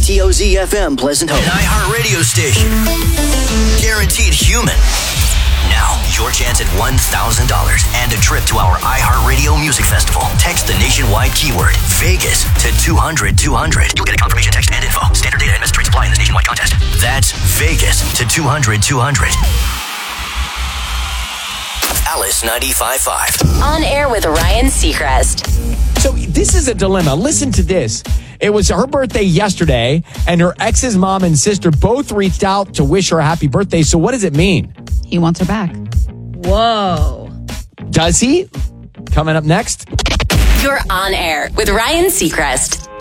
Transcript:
KTOZ FM Pleasant Hope. An iHeart radio station. Guaranteed human. Now, your chance at $1,000 and a trip to our iHeartRadio Music Festival. Text the nationwide keyword Vegas to 200-200. You'll get a confirmation text and info. Standard data and message rates apply in this nationwide contest. That's Vegas to 200-200. Alice 95.5. On air with Ryan Seacrest. So this is a dilemma. Listen to this. It was her birthday yesterday, and her ex's mom and sister both reached out to wish her a happy birthday. So what does it mean? He wants her back. Whoa. Does he? Coming up next. You're on air with Ryan Seacrest.